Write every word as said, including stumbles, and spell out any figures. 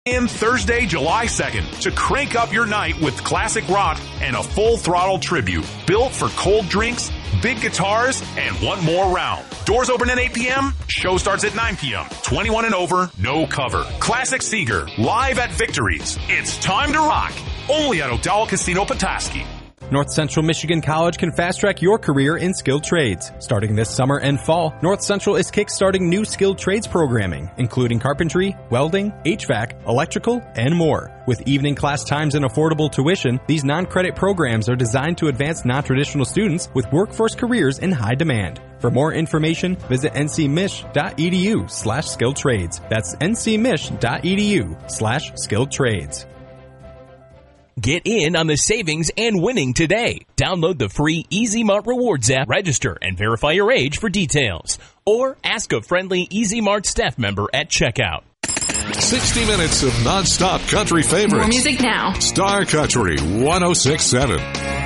In Thursday, July second, to crank up your night with classic rock and a full-throttle tribute built for cold drinks, big guitars, and one more round. Doors open at eight p.m., show starts at nine p.m. twenty-one and over, no cover. Classic Seeger, live at Victories. It's time to rock. Only at O'Dowd Casino Petoskey. North Central Michigan College can fast-track your career in skilled trades. Starting this summer and fall, North Central is kick-starting new skilled trades programming, including carpentry, welding, H V A C, electrical, and more. With evening class times and affordable tuition, these non-credit programs are designed to advance non-traditional students with workforce careers in high demand. For more information, visit ncmich.edu slash skilled trades. That's ncmich.edu slash skilled trades. Get in on the savings and winning today. Download the free Easy Mart Rewards app, register, and verify your age for details. Or ask a friendly Easy Mart staff member at checkout. sixty minutes of nonstop country favorites. More music now. Star Country one oh six point seven.